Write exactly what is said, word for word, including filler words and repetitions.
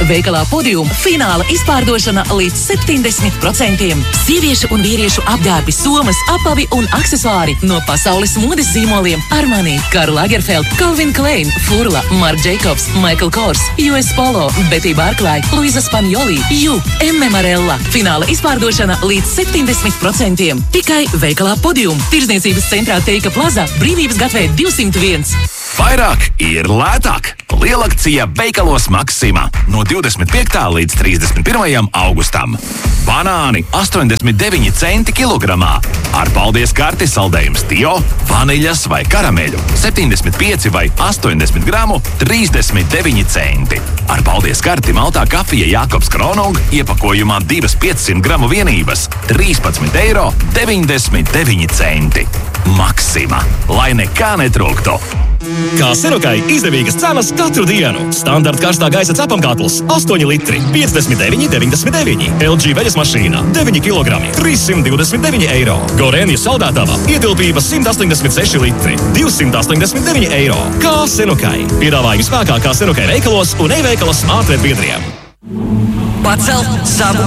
veikalā Podium fināla izpārdošana līdz septiņdesmit procentiem. Sieviešu un vīriešu apģērbi, somas, apavi un aksesuāri no pasaules modes zīmoliem Armani, Karl Lagerfeld, Calvin Klein, Furla, Marc Jacobs, Michael Kors, U S Polo, Betty Barclay, Luisa Spagnoli, Ju, M. Marella. Fināla izpārdošana līdz septiņdesmit procentiem. Tikai veikalā Podium. Tirdzniecības centrā Teika Plaza, Brīvības gatavē divsimt viens. Vairāk ir lētāk. Lielakcija veikalos Maxima no divdesmit piektā līdz trīsdesmit pirmajam augustam. Banāni astoņdesmit deviņi centi kilogramā. Ar paldies karti saldējums Tio, vaniļas vai karameļu septiņdesmit pieci vai astoņdesmit gramu trīsdesmit deviņi centi. Ar paldies karti maltā kafija Jākobs Kronung iepakojumā divas piecsimt gramu vienības trīspadsmit eiro deviņdesmit deviņi centi. Maxima, lai nekā netrūktu. Kā Serokai izdevīgas cenas katru dienu. Standarta karstā gaisa cepamkātls astoņi litri, piecdesmit deviņi deviņdesmit deviņi. L G veļas mašīna deviņi kilogrami, trīssimt divdesmit deviņi eiro. Gorēnija saldētava ietilpība simt astoņdesmit seši litri, divsimt astoņdesmit deviņi eiro. Kā Serokai. Piedāvājumi spēkā kā Serokai veikalos un e-veikala Smartred biedriem. Pacelt savu